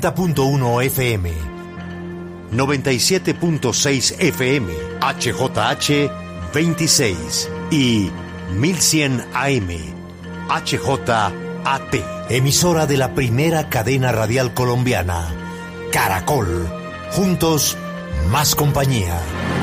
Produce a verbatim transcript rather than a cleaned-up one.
noventa punto uno F M, noventa y siete punto seis F M, H J H veintiséis y mil cien A M, H J A T, emisora de la primera cadena radial colombiana, Caracol. Juntos, más compañía.